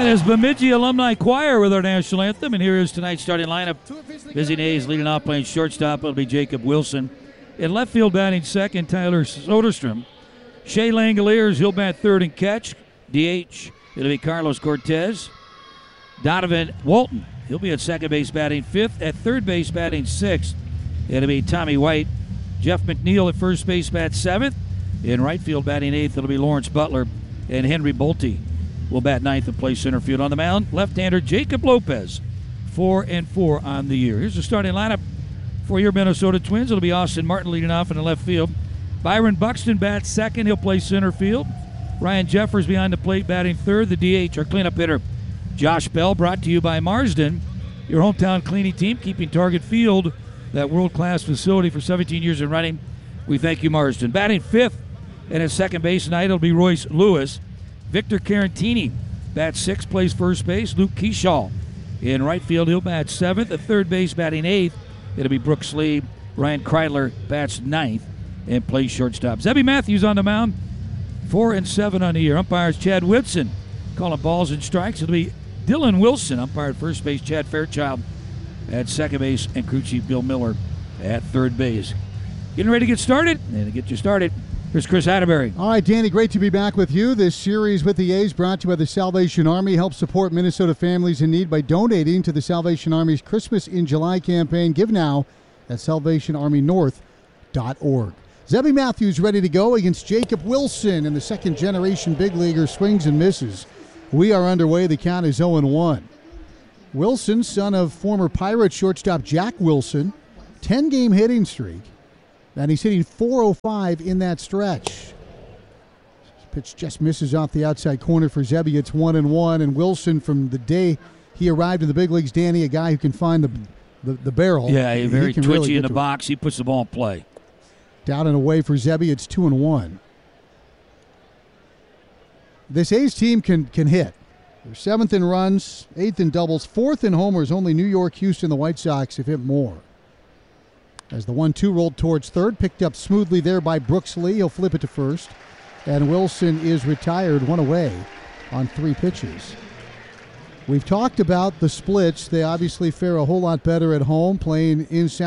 That is Bemidji Alumni Choir with our national anthem, and here is tonight's starting lineup. Busy Days leading off playing shortstop. It'll be Jacob Wilson. In left field batting second, Tyler Soderstrom. Shea Langoliers, he'll bat third and catch. DH, it'll be Carlos Cortez. Donovan Walton, he'll be at second base batting fifth. At third base batting sixth, it'll be Tommy White. Jeff McNeil at first base bats seventh. In right field batting eighth, it'll be Lawrence Butler. And Henry Bolte will bat ninth and play center field. On the mound, left-hander Jacob Lopez, 4-4 on the year. Here's the starting lineup for your Minnesota Twins. It'll be Austin Martin leading off in the left field. Byron Buxton bats second. He'll play center field. Ryan Jeffers behind the plate batting third. The DH, our cleanup hitter, Josh Bell, brought to you by Marsden, your hometown cleaning team, keeping Target Field that world-class facility for 17 years and running. We thank you, Marsden. Batting fifth and at second base tonight, it'll be Royce Lewis. Victor Carantini bats sixth, plays first base. Luke Keyshaw in right field, he'll bat seventh. At third base batting eighth, it'll be Brooks Lee. Ryan Kreidler bats ninth and plays shortstop. Zebby Matthews on the mound, 4-7 on the year. Umpires Chad Whitson calling balls and strikes. It'll be Dylan Wilson, umpire at first base. Chad Fairchild at second base, and crew chief Bill Miller at third base. Getting ready to get started, and to get you started, here's Chris Atterbury. All right, Danny, great to be back with you. This series with the A's brought to you by the Salvation Army. Help support Minnesota families in need by donating to the Salvation Army's Christmas in July campaign. Give now at salvationarmynorth.org. Zebby Matthews ready to go against Jacob Wilson, and the second-generation big leaguer swings and misses. We are underway. The count is 0-1. Wilson, son of former Pirate shortstop Jack Wilson, 10-game hitting streak. And he's hitting .405 in that stretch. This pitch just misses off the outside corner for Zebby. It's 1-1. And Wilson, from the day he arrived in the big leagues, Danny, a guy who can find the barrel. Yeah, very twitchy really in the box. He puts the ball in play. Down and away for Zebby. It's 2-1. This A's team can hit. They're seventh in runs, eighth in doubles, fourth in homers. Only New York, Houston, the White Sox have hit more. As the 1-2 rolled towards third, picked up smoothly there by Brooks Lee. He'll flip it to first. And Wilson is retired, one away on 3 pitches. We've talked about the splits. They obviously fare a whole lot better at home, playing in South